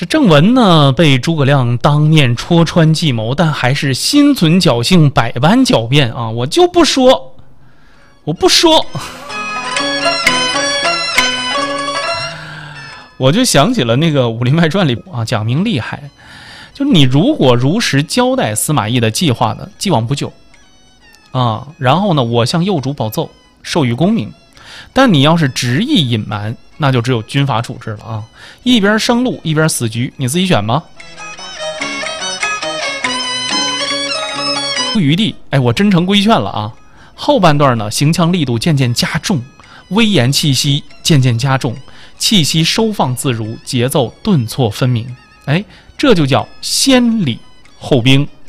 这郑文呢，被诸葛亮当面戳穿计谋，但还是心存侥幸，百般狡辩啊！我就不说，我不说。我就想起了那个《武林外传》里啊，讲明厉害，就你如果如实交代司马懿的计划呢，既往不咎啊，然后呢，我向幼主保奏，授予功名。但你要是执意隐瞒，那就只有军法处置了啊！一边生路，一边死局，你自己选吧。余地，哎，我真诚规劝了啊！后半段呢，行枪力度渐渐加重，威严气息渐渐加重，气息收放自如，节奏顿挫分明。哎，这就叫先礼后兵。